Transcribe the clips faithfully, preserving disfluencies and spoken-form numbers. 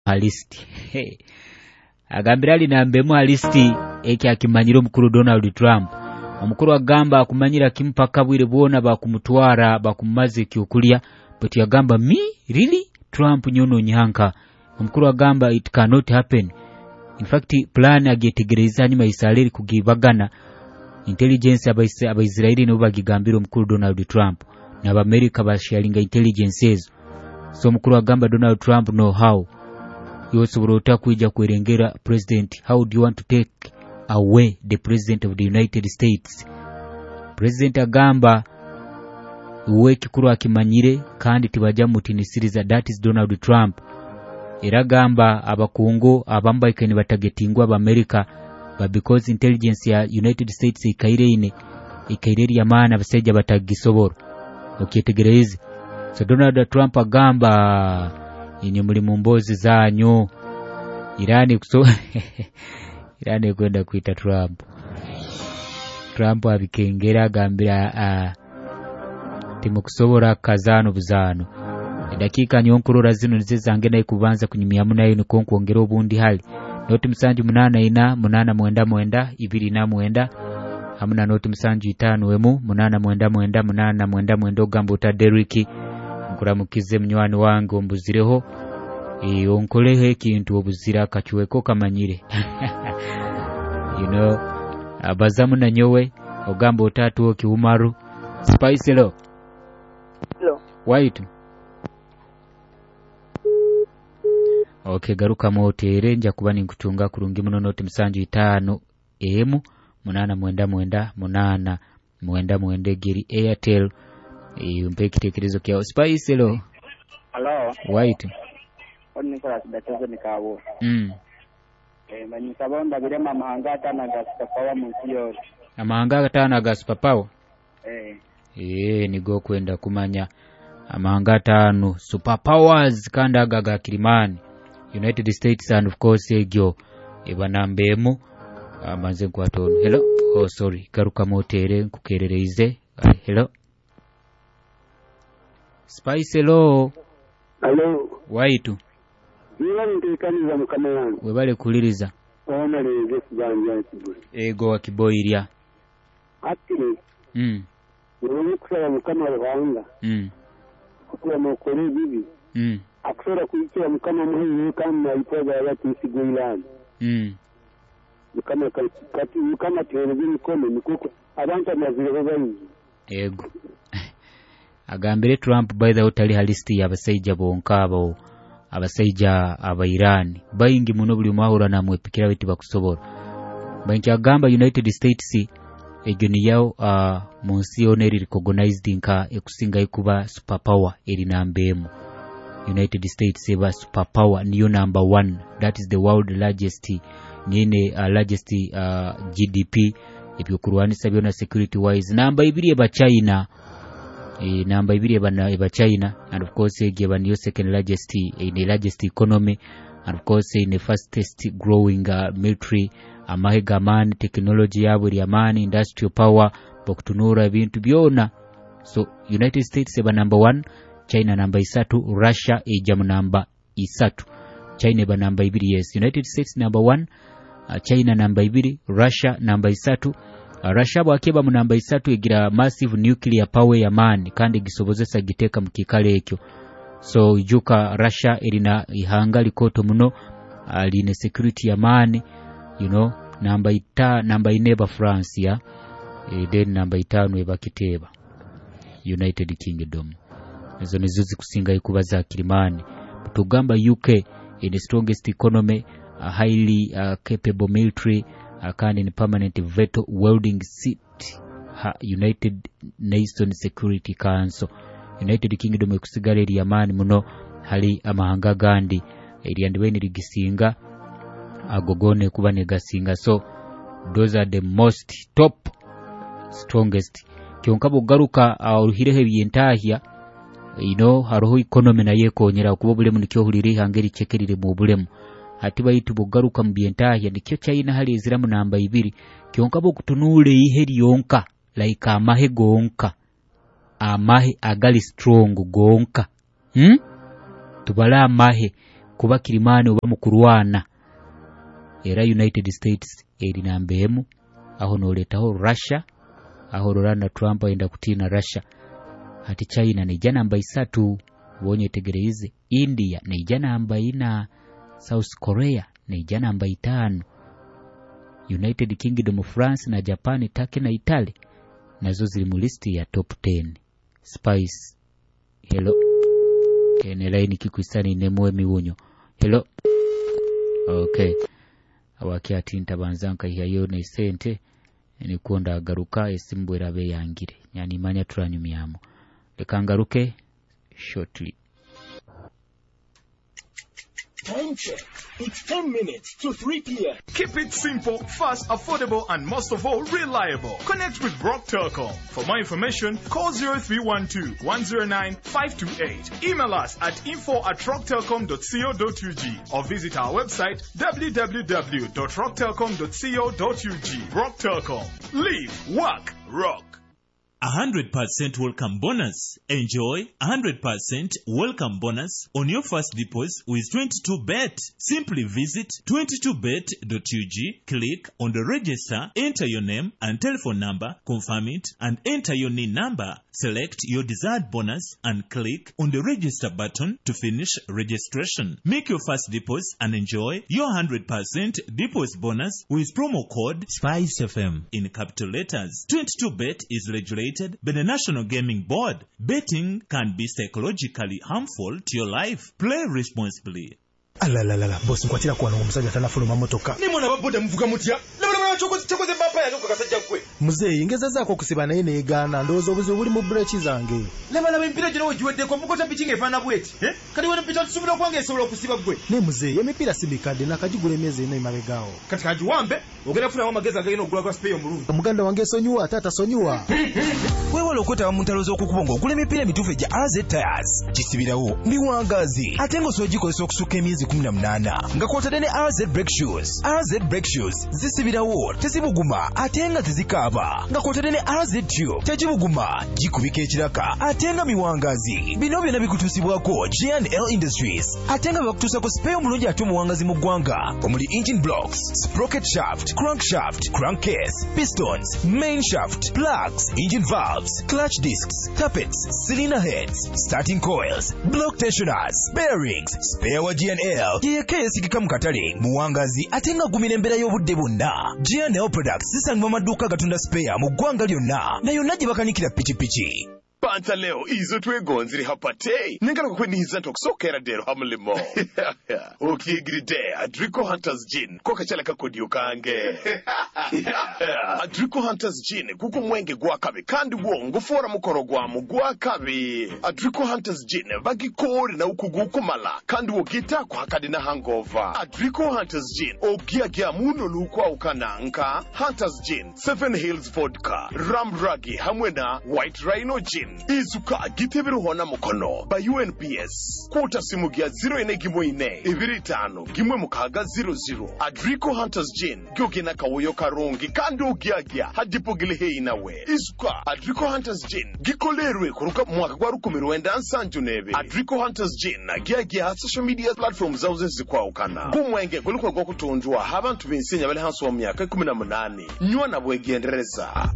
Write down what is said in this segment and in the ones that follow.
list agambira ali nambemu alisti ekyakimanyira omukulu Donald Trump omukulu agamba akumanyira kimpaka bwire bwona bakumutwara bakumaze kyokulya but yagamba me really Trump nyono nyanka omukulu agamba it cannot happen. In fact plan agetegereza nyuma Israeli kugibagana intelligence abaisraeli no bagigambira omukulu Donald Trump na America basharinga intelligences. So omukulu agamba Donald Trump know how yosobora otakuija kwerengera president. How do you want to take away the president of the United States? President agamba uwe kikuru akimanyire kandi tibajja mutinisiriza, that is Donald Trump. Era gamba abakungo abambaikani batagetingwa ba America but because intelligence ya United States ikaire ine ikaire ya maana baseja batagisobora okyetegereze. So Donald Trump agamba inyo muri mu mbozi zanyu Irani kuso Irani kwenda kuita Trump Trump abikengera agambira uh, timu kusobora kazano buzano dakika nyonkorora zino nzizange nayi kubanza kunyimya munayo niko kwongera obundi hali noti musanju munana ina munana mwenda mwenda ibiri na mwenda hamuna noti musanju itano wemu munana mwenda mwenda munana mwenda mwenda ogambo ta Derrick nkuramukize mnywani wange ombuzireho e onkoleho ekintu obuzira kachuweko kamanyire you know abazamu na nyowe ogambo otatu okiumaru Spice lo hello white okay garuka motere nja kuba ninkutunga kurungi muno noti musanju itano emu munana mwenda mwenda munana mwenda mwende giri Airtel e umpe kitekerezo kya Spice lo hello white oni kwa sidatazo nikawo mm eh manyi sabonda birema mahanga atana gas papawa munsiyo amahanga atana gas papawa eh eh nigo kwenda kumanya amahanga atano superpowers kanda gaga Kilimani United States and of course egyo ebanambemu amanze kwatono. Hello oh sorry karuka motere kukerereize. Hello Spice hello hello waitu niba ndikaniza mukama wangu webale kuliriza ona leze kuganja kibuli ego wakiboirya ati mm wewe kusaba mukama wanga mm kuba mukore bibi mm akusora kuyikia mukama muhimu kama ipoza yati sigwilani mm mukama kati mukama television kome nikuko abantu amazire bayi ego agambire Trump by the utali halisti yabaseija bonka abo abaseija aba Iran bayingi muno buli mahura na mwepikira biti bakusobora banki agamba United States egoni yao uh, munsi oneri recognized nka ekusinga ikuba superpower eri nambemu. United States eba superpower niyo number one, that is the world largest niene uh, largest uh, G D P ebyokurwanisa byona security wise. Namba ibiri eba China e namba ibiri eba eba China and of course eba niyo second largest in the largest economy and of course in the fastest growing uh, military amahega man technology yabo ya man industrial power bokutunura bintu byona. So United States eba number one, China namba isatu, Russia ejamu namba isatu. China eba namba ibiri yes. United States number one, uh, China namba ibiri, Russia namba isatu. Uh, Russia bwakeba mu namba isatu egira massive nuclear power ya man kandi gisobozesa giteka mukikale ekyo. So juka Russia erina ihanga likoto muno ali uh, ne security ya man, you know, namba ita namba ineba France ya e, then namba itano eba kiteba United Kingdom. Ezo nizuzi kusinga ikubaza Kilimani. Tugamba U K in the strongest economy, a highly uh, capable military, a kind in permanent veto welding seat, ha, United Nations Security Council. United Kingdom ekusigala eri amani muno hali amahanga gandi eri andiweni ligisinga agogone kuba negasinga. So those are the most top strongest. Kyonkabo garuka uruhirehe byentahya, you know, haroho economy na yekonyera kuba bulemu nikyo huliri hangeri chekerire mu bulemu. Hati bayitu bugaruka mu byentahya nikyo China hali eziramu namba ibiri. Kyonkabo kutunule iheri yonka like amahe gonka, amahe agali strong gonka. Hmm? Tubala amahe kuba Kirimani oba mu kulwana era United States eri namba emu aho noletaho Russia aho Donald Trump aenda kutina Russia ati China neja namba isatu bonye tegereze India neja namba ina South Korea neja namba itano United Kingdom of France na Japan Turkey na Italy nazo zili mu list ya top ten. Spice hello ene line kikwistani nemwe miwunyo hello okay awaki atinta banzanka yayo ne sente ni konda garuka esimbwera be yangire nyani manya turanyumyamo leka ngaruke shortly. Time check. It's ten minutes to three p.m. Keep it simple, fast, affordable, and most of all, reliable. Connect with Rock Telecom. For more information, call zero three one two, one zero nine, five two eight. Email us at info at rock telecom dot co dot u g or visit our website w w w dot rock telecom dot co dot u g. Rock Telecom. Live, work, rock. one hundred percent welcome bonus. Enjoy one hundred percent welcome bonus on your first deposit with twenty-two bet. Simply visit twenty-two bet dot u g, click on the register, enter your name and telephone number, confirm it, and enter your N I N number. Select your desired bonus and click on the register button to finish registration. Make your first deposit and enjoy your one hundred percent deposit bonus with promo code Spice F M in capital letters. twenty-two bet is regulated by the National Gaming Board. Betting can be psychologically harmful to your life. Play responsibly. Alalalala, boss nkwatira kwa n'omusajja tanafuluma motoka. Ni mwana baboda mvuga mutya. Labula mwana chokoze chokoze bapa ya kasajja kwe. Muzee ingeza ko kusiba naye neegana ndowooza obuzibu buli mu brechi zange. Lema na empira gino ojiwedde ko mukota pichinga efana bweti. Eh? Kali wona picha tusubira kwange esobola okusiba gwe. Ne muzee emipira sibikadde nakagigula emyezi eno imabegawo. Kati kajiwambe ogenda kufuna wa magezi agayina okugula kwa spray omulungi. Omuganda wange sonyuwa tata sonyuwa. Weewale okwetaba mu ntalo z'okukubonga ogula emipira emituufu egya R Z Tires. Kisibirawo biwangazi ate ng'osoogikozesa okusuka emyezi kumi na munaana nga kw'otadde ne R Z Brake Shoes. R Z Brake Shoes zisibirawo tezibuguma ate nga tezikaaba nga kw'otadde ne R Z Tube tegibuguma gikubika ekiraka ate nga miwangazi. Bino byonna bikutuusibwako G and L Industries ate nga bakutuusako spare omulungi ate omuwangazi mu ggwanga omuli engine blocks, sprocket shaft, crankshaft, crankcase, pistons, main shaft, plugs, engine valves, clutch discs, tappets, cylinder heads, starting coils, block tensioners, bearings, spare wa G and L yeka yesigika mu katale muwangazi ate nga gumira embeera y'obudde bwonna. G and L Products zisangibwa mu maduuka gatunda spare mu ggwanga lyonna na yonna gye bakanikira pikipiki. Panta leo izo twegonziri hapate nengala kukweniza ntokusokera dero hamulimo okigiride Adrico Hunters Gin koka chala kakodiyo kange Adrico Hunters Gin kuko mwenge gwakabe kandi wo ngufora mukoro gwamu gwakabe. Adrico Hunters Gin bagikore na ukugukumala kandi wo gita kwa kadi na hangover. Adrico Hunters Gin ogia gia muno lukwa ukananka. Hunters Gin, Seven Hills Vodka, Ram Ragi hamwe na White Rhino Gin. Izuka gitebero hona mukono ba U N P S kwota simu gya zero ine gimwe ine ibiri tano gimwe mukaga zero zero. Adrico Hunters Gin gyogena kawoyo karungi kandi ugyagya hadipogile hei nawe. Izuka Adrico Hunters Gin gikolerwe kuruka mwaka gwa rukumi rwenda nsanju nebe. Adrico Hunters Gin nagyagya social media platforms zauze zikwa ukana kumwenge kuliko gwa kutunjwa habantu binsenya bale hanso wa myaka kumi na munani nywa na bwegendereza.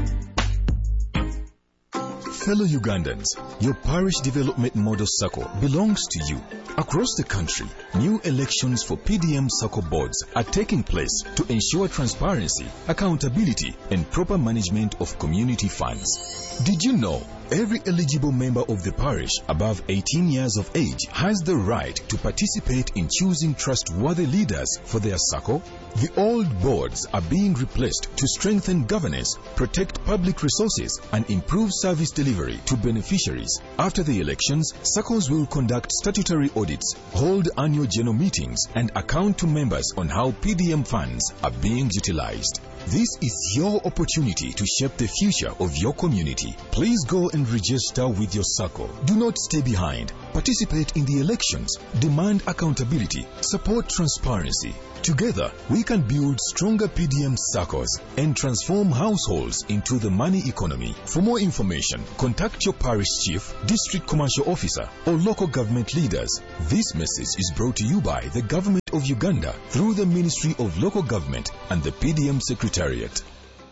Fellow Ugandans, your parish development model circle belongs to you. Across the country, new elections for P D M circle boards are taking place to ensure transparency, accountability, and proper management of community funds. Did you know every eligible member of the parish above eighteen years of age has the right to participate in choosing trustworthy leaders for their circle? The old boards are being replaced to strengthen governance, protect public resources, and improve service delivery to beneficiaries. After the elections, circles will conduct statutory audits, hold annual general meetings, and account to members on how P D M funds are being utilized. This is your opportunity to shape the future of your community. Please go and and register with your SACCO. Do not stay behind. Participate in the elections. Demand accountability. Support transparency. Together, we can build stronger P D M SACCOs and transform households into the money economy. For more information, contact your parish chief, district commercial officer, or local government leaders. This message is brought to you by the Government of Uganda through the Ministry of Local Government and the P D M Secretariat.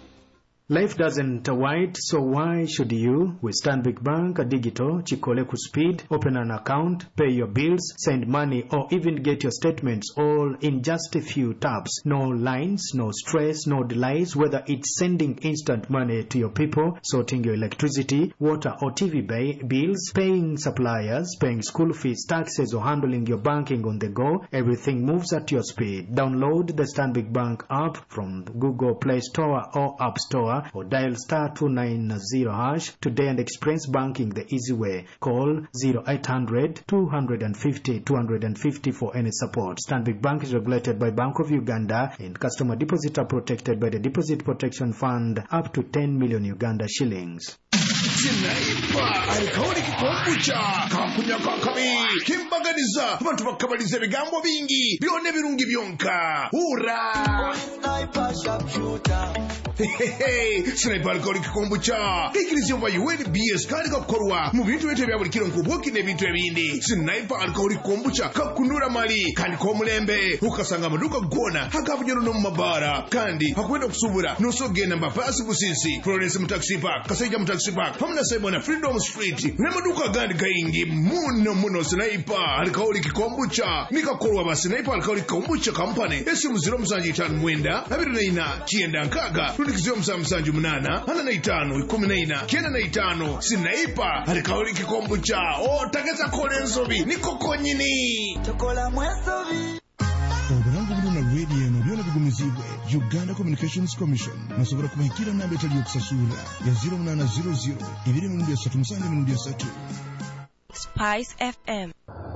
Life doesn't wait, so why should you? With Stanbic Bank Digital, Chikoleku Speed, open an account, pay your bills, send money, or even get your statements all in just a few taps. No lines, no stress, no delays, whether it's sending instant money to your people, sorting your electricity, water or T V bay, bills, paying suppliers, paying school fees, taxes, or handling your banking on the go. Everything moves at your speed. Download the Stanbic Bank app from the Google Play Store or App Store, or dial star two nine zero hash today and experience banking the easy way. Call zero eight hundred, two fifty, two fifty for any support. Stanbic Bank is regulated by Bank of Uganda, and customer deposits are protected by the Deposit Protection Fund up to ten million Uganda shillings. Sinaipa alikauli kikombucha kakunya kakami kimbaganiza abantu bakabaliza ebigambo bingi byone birungi byonka ura Sinaipa sharpshooter Sinaipa alikauli kikombucha ikirizi oba U N B S kandi kakorwa mu bintu bete bya buli kiro nkubuki n'ebintu ebindi. Sinaipa alikauli kikombucha kakunura mali kandi ko mulembe ukasanga amaduka gona hakavunyoro no mabara kandi hakwenda kusubura nosogenda mbapasi busisi Florence mu taxi park kasaija mu taxi park hamna Simon Freedom Street nemaduka gandi gaingi muno muno. Sinaipa alikauli kikombucha nikakorwa ba Sinaipa alikauli kikombucha company esimu zero musanji itanu mwenda abiri na ina kienda nkaga rudikiziyo musanji munana hana na itanu ikumi na ina kienda na itanu. Sinaipa alikauli kikombucha o tageza kole nsobi nikoko nyini chokola mwesobi. Oburangu buno na radio eno byona bigumizibwe Uganda Communications Commission nasobora kubahikira namba etali okusasula ya zero nine zero zero ibiri mu three musanvu mu three. Spice F M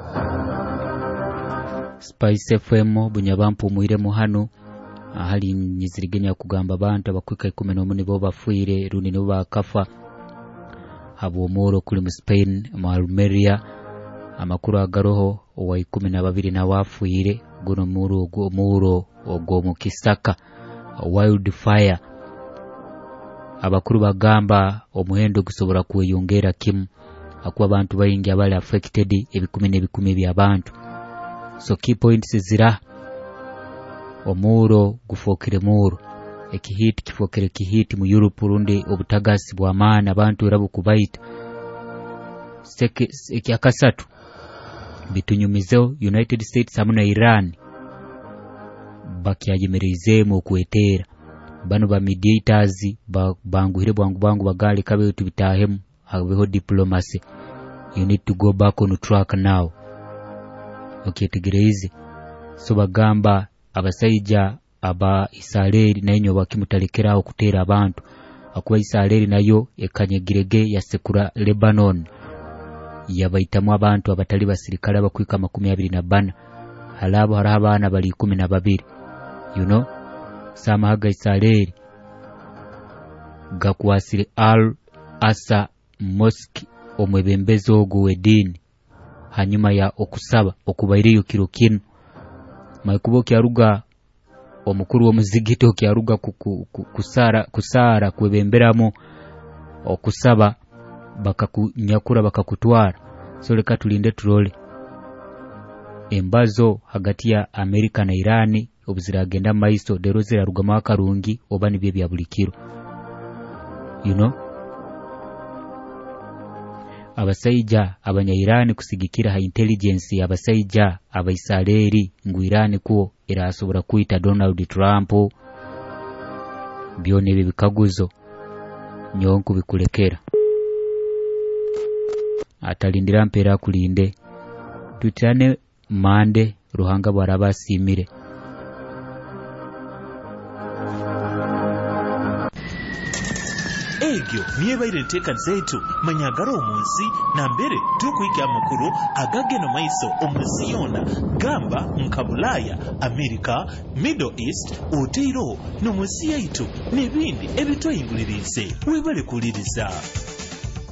Spice F M bunyabampu muire mu hano ahali nyizirigenya kugamba abantu abakwika ikumi n'omu bo bafuire rundi nibo bakafa abo moro kuli mu Spain mu Almeria. Amakuru agaroho owa ikumi na babiri na wafuire guno muro ogwo muro ogwo mu Kisaka wildfire. Abakuru bagamba omuhendo gusobora kweyongera kimu akuba abantu bayingi abali affected ebikumi n'ebikumi by'abantu. So key points zira omuro gufokere muro ekihiti kifokere kihiti mu Europe rundi obutagasi bwa maana abantu erabu kubaita seke ekyakasatu bitunyumizo United States hamwe na Iran bakyajemereze mu kwetera bano ba mediators ba banguhire bwangu bangu bagale kabe tubitahemu habeho diplomacy. You need to go back on track now. Okay, tegereze so bagamba abasaija aba Israeli nayo bakimutalekera okutera abantu akuba Israeli nayo ekanyegirege ya sekura Lebanon yabaitamu abantu abatali basirikale abakwika makumi abiri na bana halabo hari abana bali ikumi na babiri. You know sama haga Israeli gakwasire Al Asa Mosque omwebembezo ogwedini hanyuma ya okusaba okubairiyo kiro kinu maikubo kyaruga omukuru w'omuzigito kyaruga kusara kusara kwebemberamo okusaba bakakunyakura bakakutwara. So leka tulinde turole embazo hagati ya Amerika na Irani obuziragenda maiso dero zirarugama akarungi oba nibye bya bulikiro. You know abasaija abanya Irani kusigikira ha intelligence abasaija abaisraeli ngu Irani ko erasobora kuita Donald Trump byone bibikaguzo nyonku bikulekera atalindira mpera kulinde tutane mande ruhanga bwarabasimire. Egyo niye baire nteka zetu manyagaro omunsi na mbere tukwika amakuru agageno maiso omunsi yona gamba nkabulaya America Middle East Oteiro no munsi yaitu nebindi ebitoyingulirize webale kuliriza.